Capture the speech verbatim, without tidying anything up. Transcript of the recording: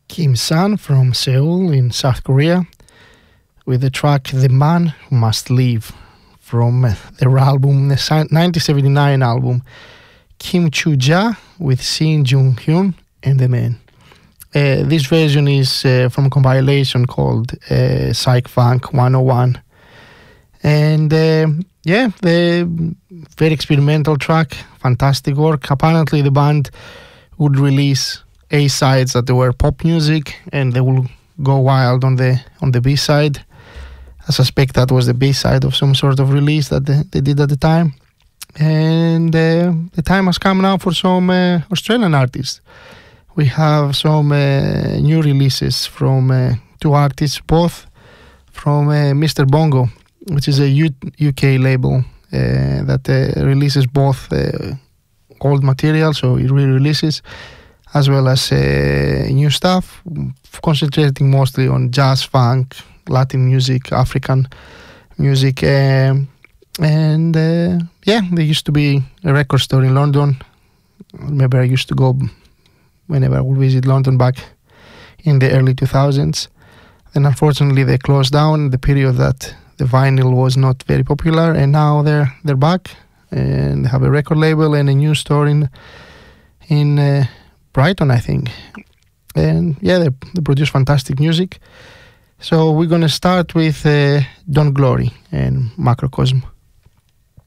Kim San from Seoul in South Korea with the track The Man Who Must Leave from their album, the nineteen seventy-nine album Kim Chu-ja with Shin Jung-hyun and The Man. Uh, this version is uh, from a compilation called uh, Psych Funk one oh one. And uh, yeah, the very experimental track, fantastic work. Apparently the band would release A-sides that were pop music and they will go wild on the on the B-side. I suspect that was the B-side of some sort of release that they, they did at the time. And uh, the time has come now for some uh, Australian artists. We have some uh, new releases from uh, two artists, both from uh, Mister Bongo, which is a U- UK label uh, that uh, releases both uh, old material, so it re-releases, as well as uh, new stuff, concentrating mostly on jazz, funk, Latin music, African music. Um, and uh, yeah, there used to be a record store in London. Remember, I used to go whenever I would visit London back in the early two thousands. And unfortunately, they closed down the period that the vinyl was not very popular, and now they're they're back and they have a record label and a new store in in uh, Brighton, I think. And yeah, they, they produce fantastic music. So we're gonna start with uh, Don Glory and Macrocosm.